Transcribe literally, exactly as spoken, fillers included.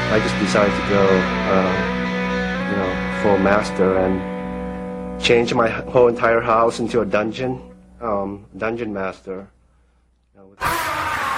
I just decided to go, uh, you know, full master and change my whole entire house into a dungeon, um, dungeon master. You know, with